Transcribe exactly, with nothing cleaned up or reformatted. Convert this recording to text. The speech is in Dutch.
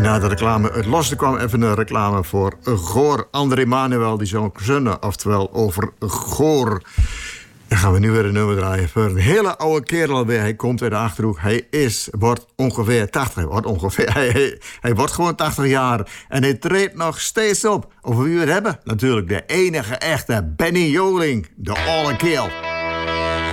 na de reclame uit Lossen kwam even een reclame voor Goor. André Manuel, die zo'n zonne, oftewel over Goor. Dan gaan we nu weer een nummer draaien voor een hele oude kerel alweer. Hij komt uit de Achterhoek. Hij is, wordt ongeveer tachtig. Hij wordt, ongeveer, hij, hij, hij wordt gewoon tachtig jaar. En hij treedt nog steeds op. Over wie we het hebben? Natuurlijk de enige echte Benny Joling. De oude kerel.